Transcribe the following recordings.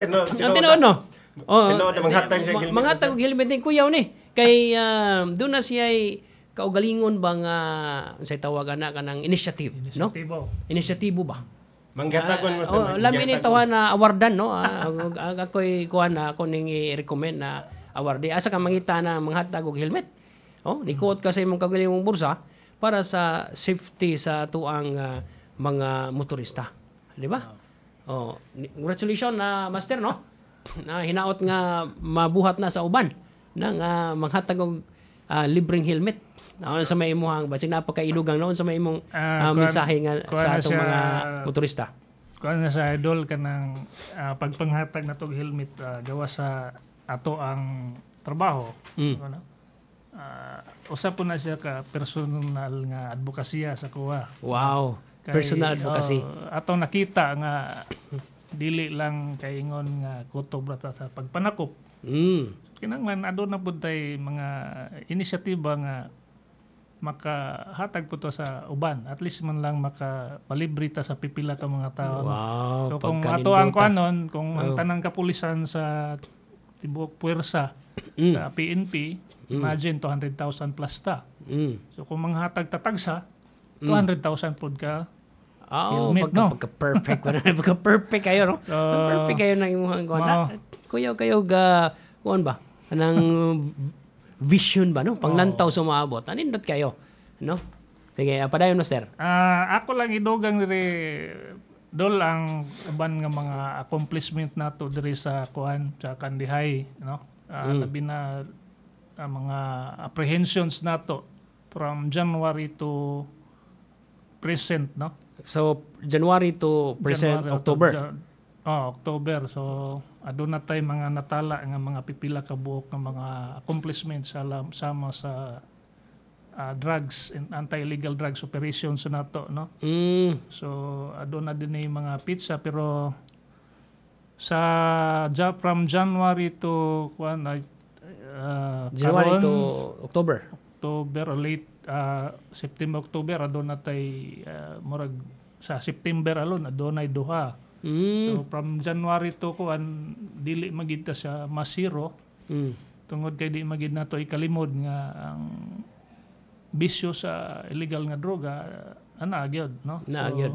Tinuod no. Oh, Tinuod na manghatag siya helmet. manghatag og helmet ni kuyaw ni. Kay doon na siya kaugalingon ba nga unsay tawag ana kanang initiative, no? Inisyatibo ba? Manggatagon mo Lami ni tawa na awardan no. Ako'y kuha na ako ning i-recommend na award. Asa ka mangita na manghatag og helmet. Oh, nikuot ka sa imong kaugalingong bursa para sa safety sa tuang mga motorista. Di ba? Oh, congratulations na master no. Na hinaot nga mabuhat na sa uban na nga manghatag og libreng helmet. Naon sa may imuhang basig napakaidugang noon sa may imong mensahe nga sa atong mga motorista. Kuan nga sa idol kanang pagpanghatag na tog helmet gawa sa ato ang trabaho. Ano? Usa po na siya ka personal nga advokasya sa kuha. Wow. Personal advocacy. Atong nakita nga dili lang kaingon nga kutob rata sa pagpanakop. Kinanglan aduna pud tay mga inisyatiba nga makahatag po to sa uban. At least man lang makapalibre ta sa pipila ka mga tao. Wow. So kung ato ang kuanon, kung ang tanang kapulisan sa tibuok puwersa sa PNP, imagine 200,000 plus ta. So kung manghatag tatagsa, 200,000 pud ka. Pagka-perfect. Pagka-perfect kayo, no? Perfect kayo ng imuhang kuha. Kayo kuhan ba? Anang vision ba, no? Panglantaw sumaabot. Anindot kayo, no? Sige, padayon no, sir. Ako lang idugang diri dol ang uban nga mga accomplishment nato diri sa kuan sa Kandihay, no? Labi na mga apprehensions nato from January to present, no? So, January to present October. October. So, aduna tay mga natala nga mga pipila ka buok nga mga accomplishments sama sa drugs and anti-illegal drugs operations nato, no? So, aduna din ay mga pizza pero from January to January to October or late September, October aduna tay murag sa September alone adunay duha. So from January to kuan dili magita sa masiro. Tungod kay di magid nato ikalimod nga ang bisyo sa illegal nga droga ana gyud, no? Gyud.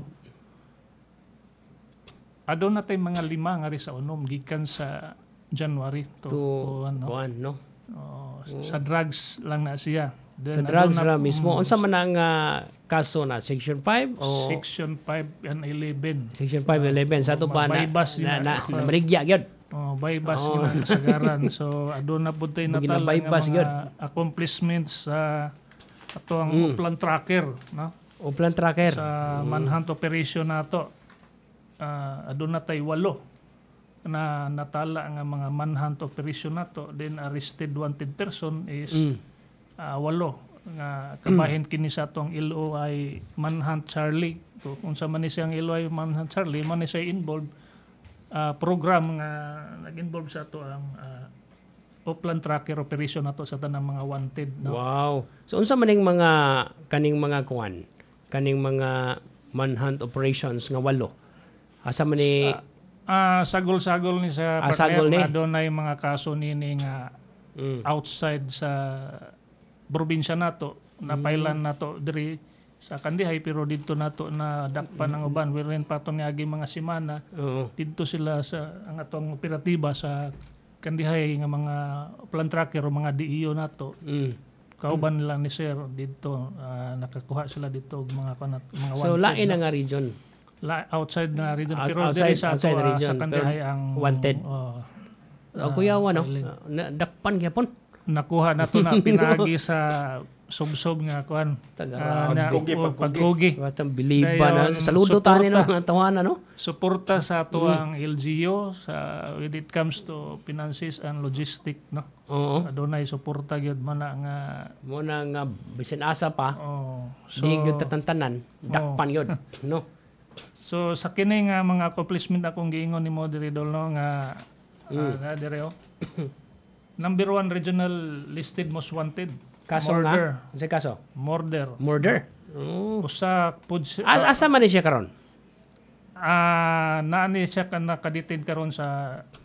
Aduna tay mga 5 nga ri sa unom gikan sa January to kuan, no? Sa drugs lang na siya. Sa drugs na mismo. Unsa man ang kaso na? Section 5? O Section 5 and 11. Section 5 and 11. Sa ito ba na marigya yun? Bypass yun kasagaran. So, adun na po tayo natala nga mga accomplishments sa ato ang Upland Tracker. No? Upland Tracker. Sa manhunt operation nato. Adun na tayo 8 na natala nga mga manhunt operation nato. Then arrested wanted person is 8 nga kabahin kini sa atong LOI Manhunt Charlie. So, unsa man ni siyang LOI Manhunt Charlie, man ni siya involved program nga nag-involve sa ato ang Upland Tracker operation nato sa tanang mga wanted, no? Wow. So unsa man ning mga kaning mga kuan, kaning mga manhunt operations nga 8? Asa man ni sagol-sagol ni sa partner, adunay mga kaso nini nga outside sa probinsya nato napailan nato diri sa Kandihay pero dito nato na dakpan ng uban wherein pato niagi mga semana dito sila sa ang atong operatiba sa Kandihay nga mga Upland Tracker o mga DEO nato kauban nila ni sir dito nakakuha sila dito mga so lain nga region outside na region pero diri sa ato sa Kandihay ang wanted kuya no dakpan gyapon nakuha nato na pinagi sa subsob nga kuan pagkugi watang biliban na saludo tani no ang tawanan no suporta sa ato ang LGU sa when it comes to finances and logistic, no? Adunay suporta gyud man nga bisan asa pa so di gyud tatantanan dakpan gyud no. So sa kini nga mga accomplishment akong giingon nimo diri dol no nga dire number 1 regional listed most wanted. Kaso murder. Sa kaso? Murder. Usa pud asa man siya karon? Naani siya nakadetained karon sa